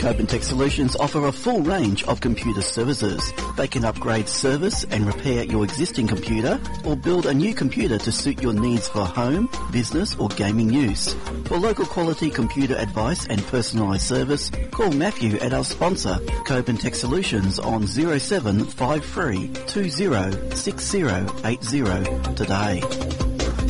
Copen Tech Solutions offer a full range of computer services. They can upgrade, service and repair your existing computer or build a new computer to suit your needs for home, business or gaming use. For local quality computer advice and personalised service, call Matthew at our sponsor, Copen Tech Solutions on 0753 206080 today.